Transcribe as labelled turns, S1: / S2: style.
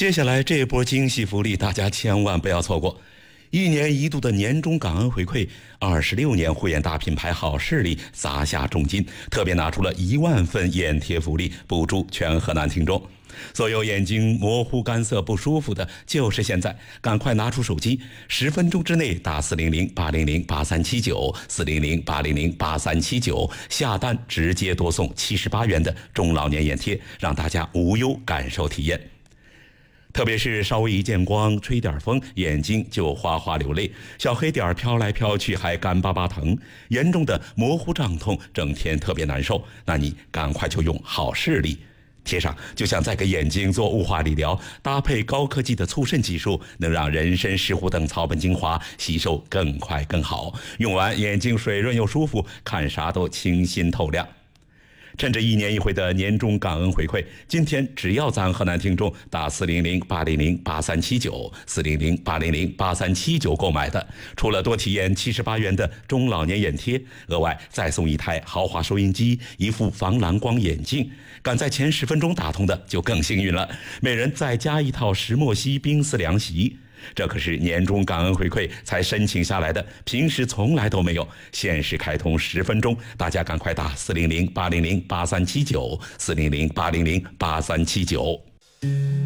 S1: 接下来这波惊喜福利，大家千万不要错过。一年一度的年终感恩回馈，26年护眼大品牌好视力砸下重金，特别拿出了1万份眼贴福利，补助全河南听众。所有眼睛模糊干涩不舒服的，就是现在，赶快拿出手机，10分钟之内打400-800-8379，400-800-8379，下单直接多送78元的中老年眼贴，让大家无忧感受体验。特别是稍微一见光，吹点风，眼睛就哗哗流泪，小黑点飘来飘去还干巴巴疼，严重的模糊胀痛，整天特别难受。那你赶快就用好视力贴上，就像在给眼睛做雾化理疗，搭配高科技的促渗技术，能让人参、石斛等草本精华吸收更快更好，用完眼睛水润又舒服，看啥都清新透亮。趁着1年1回的年终感恩回馈，今天只要咱河南听众打400-800-8379，400-800-8379购买的，除了多体验78元的中老年眼贴，额外再送1台豪华收音机、1副防蓝光眼镜。赶在前10分钟打通的就更幸运了，每人再加1套石墨烯冰丝凉席。这可是年终感恩回馈才申请下来的，平时从来都没有。限时开通10分钟，大家赶快打400-800-8379，400-800-8379。